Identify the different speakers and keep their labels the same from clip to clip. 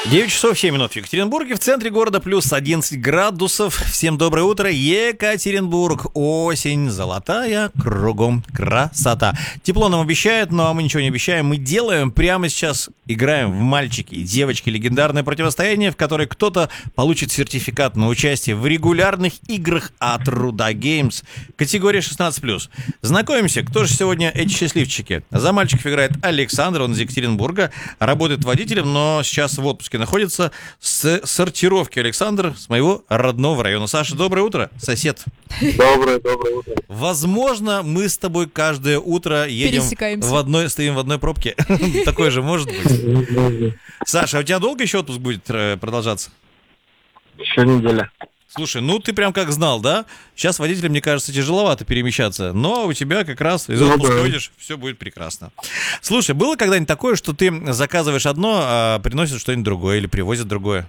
Speaker 1: 9 часов 7 минут в Екатеринбурге, в центре города плюс 11 градусов. Всем доброе утро, Екатеринбург. Осень золотая, кругом красота. Тепло нам обещает, но мы ничего не обещаем. Мы делаем прямо сейчас, играем в мальчики и девочки. Легендарное противостояние, в которой кто-то получит сертификат на участие в регулярных играх от Руда Геймс. Категория 16+. Знакомимся, кто же сегодня эти счастливчики. За мальчиков играет Александр, он из Екатеринбурга. Работает водителем, но сейчас в отпуске находится. С сортировки Александр с моего родного района. Саша, доброе утро, сосед.
Speaker 2: Доброе утро.
Speaker 1: Возможно, мы с тобой каждое утро едем стоим в одной пробке. Такое же может быть. Саша, а у тебя долго еще отпуск будет продолжаться?
Speaker 2: Еще неделя.
Speaker 1: Слушай, ну ты прям как знал, да? Сейчас водителям, мне кажется, тяжеловато перемещаться, но у тебя как раз из отпуска уйдешь, все будет прекрасно. Слушай, было когда-нибудь такое, что ты заказываешь одно, а приносят что-нибудь другое или привозят другое?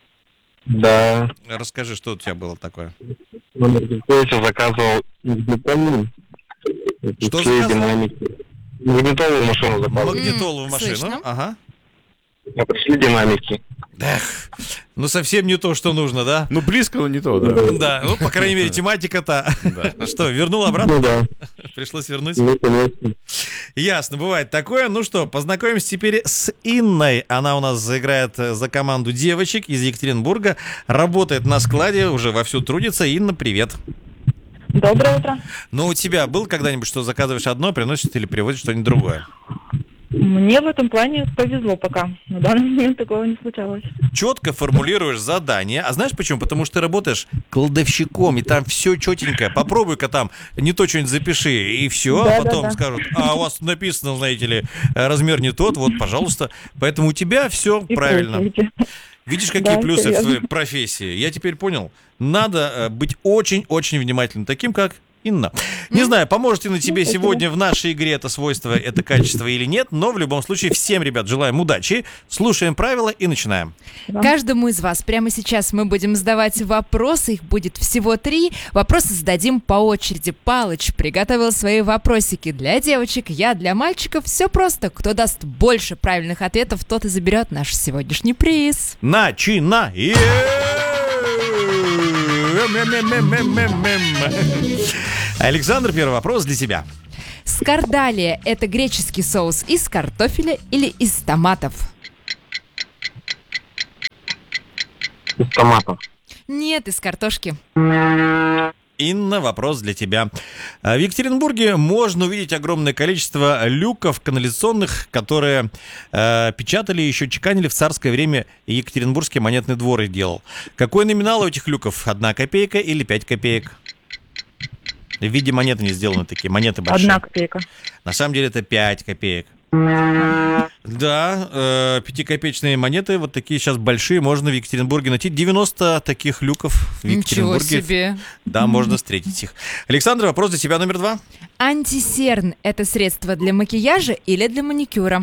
Speaker 2: Да.
Speaker 1: Расскажи, что у тебя было такое?
Speaker 2: Я заказывал магнитолу.
Speaker 1: Что заказывал?
Speaker 2: Магнитоловую машину заказывал.
Speaker 1: Магнитоловую машину,
Speaker 3: слышно.
Speaker 1: ага.
Speaker 2: А пришли динамики.
Speaker 1: Эх, ну совсем не то, что нужно, да?
Speaker 4: Ну, близко, но не то, да.
Speaker 1: Да, ну, по крайней мере, тематика-то. Что, вернул обратно?
Speaker 2: Ну да.
Speaker 1: Пришлось вернуть?
Speaker 2: Ну, конечно.
Speaker 1: Ясно, бывает такое. Ну что, познакомимся теперь с Инной. Она у нас заиграет за команду девочек из Екатеринбурга. Работает на складе, уже вовсю трудится. Инна, привет.
Speaker 5: Доброе утро.
Speaker 1: Ну, у тебя был когда-нибудь, что заказываешь одно, приносит или привозит что-нибудь другое?
Speaker 5: Мне в этом плане повезло пока. На данный момент такого не случалось.
Speaker 1: Четко формулируешь задание. А знаешь почему? Потому что ты работаешь кладовщиком, и там все четенько. Попробуй-ка там не то что-нибудь запиши, и все,
Speaker 5: Да,
Speaker 1: а потом
Speaker 5: да.
Speaker 1: скажут, а у вас написано, знаете ли, размер не тот, вот, пожалуйста. Поэтому у тебя все
Speaker 5: И
Speaker 1: правильно.
Speaker 5: получаете.
Speaker 1: Видишь, какие
Speaker 5: Да,
Speaker 1: плюсы
Speaker 5: серьезно.
Speaker 1: в твоей профессии? Я теперь понял. Надо быть очень-очень внимательным, таким как Инна. Не знаю, поможет ли на тебе
Speaker 5: спасибо.
Speaker 1: сегодня в нашей игре это свойство, это качество или нет, но в любом случае всем, ребят, желаем удачи. Слушаем правила и начинаем.
Speaker 3: Каждому из вас прямо сейчас мы будем задавать вопросы, их будет всего 3. Вопросы зададим по очереди. Палыч приготовил свои вопросики для девочек, я для мальчиков. Все просто. Кто даст больше правильных ответов, тот и заберет наш сегодняшний приз.
Speaker 1: Начинаем! Александр, первый вопрос для тебя.
Speaker 3: Скардалия – это греческий соус из картофеля или из томатов?
Speaker 2: Из томатов.
Speaker 3: Нет, из картошки.
Speaker 1: Инна, вопрос для тебя. В Екатеринбурге можно увидеть огромное количество люков канализационных, которые печатали и еще чеканили в царское время. Екатеринбургский монетный двор их делал. Какой номинал у этих люков? 1 копейка или 5 копеек? В виде монеты не сделаны такие, монеты большие.
Speaker 5: 1 копейка.
Speaker 1: На самом деле это 5 копеек. Да, 5-копеечные монеты, вот такие сейчас большие, можно в Екатеринбурге найти. 90 таких люков в
Speaker 3: Ничего
Speaker 1: Екатеринбурге.
Speaker 3: себе.
Speaker 1: Да, можно встретить их. Александр, вопрос для тебя номер 2.
Speaker 3: Антисерн – это средство для макияжа или для маникюра?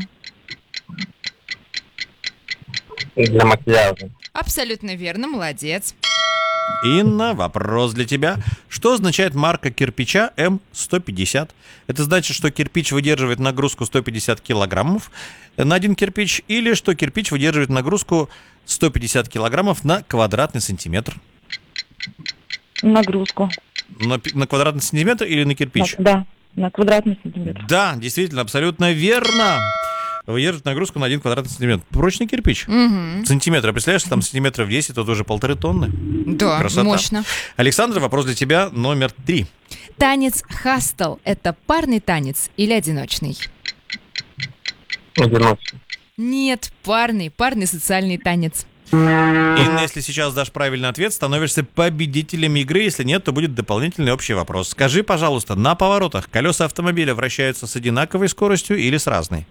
Speaker 2: Для макияжа.
Speaker 3: Абсолютно верно, молодец.
Speaker 1: Инна, вопрос для тебя. Что означает марка кирпича М150? Это значит, что кирпич выдерживает нагрузку 150 килограммов на один кирпич, или что кирпич выдерживает нагрузку 150 килограммов на квадратный сантиметр?
Speaker 5: Нагрузку.
Speaker 1: На квадратный сантиметр или на кирпич?
Speaker 5: Да, на квадратный сантиметр.
Speaker 1: Да, действительно, абсолютно верно. Выдерживает нагрузку на 1 квадратный сантиметр. Прочный кирпич. Сантиметр. А представляешь, там сантиметров 10, это уже 1,5 тонны.
Speaker 3: Да,
Speaker 1: Красота.
Speaker 3: мощно.
Speaker 1: Александр, вопрос для тебя номер 3.
Speaker 3: Танец хастл – это парный танец или одиночный?
Speaker 2: Одиночный.
Speaker 3: Нет, парный социальный танец.
Speaker 1: Инна, если сейчас дашь правильный ответ, становишься победителем игры. Если нет, то будет дополнительный общий вопрос. Скажи, пожалуйста, на поворотах колеса автомобиля вращаются с одинаковой скоростью или с разной?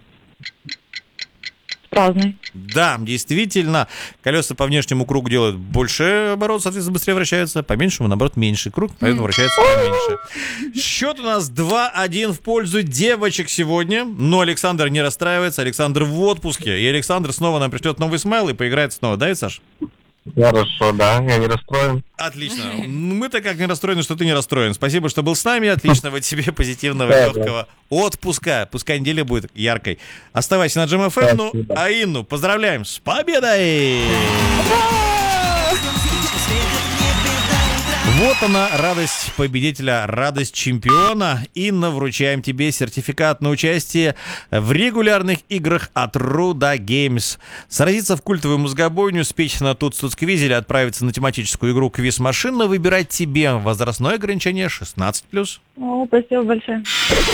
Speaker 5: Разный.
Speaker 1: Да, действительно, колеса по внешнему кругу делают больше оборот, соответственно, быстрее вращаются, по меньшему, наоборот, меньше круг, поэтому вращается поменьше. Счет у нас 2-1 в пользу девочек сегодня, но Александр не расстраивается, Александр в отпуске, и Александр снова нам пришлет новый смайл и поиграет снова, да, ведь, Саш?
Speaker 2: Хорошо, да, я не расстроен.
Speaker 1: Отлично. Мы-то как не расстроены, что ты не расстроен. Спасибо, что был с нами. Отличного тебе позитивного,
Speaker 2: Да,
Speaker 1: легкого отпуска. Пускай неделя будет яркой. Оставайся на Джем ФМ. Ну,
Speaker 2: Спасибо.
Speaker 1: а Инну поздравляем с победой! Вот она, радость победителя, радость чемпиона. Инна, вручаем тебе сертификат на участие в регулярных играх от Ruda Games. Сразиться в культовую мозгобойню, спечь на Туц-Туц-квизе или отправиться на тематическую игру «Квиз-машина» выбирать тебе. Возрастное ограничение 16+.
Speaker 5: О, спасибо большое.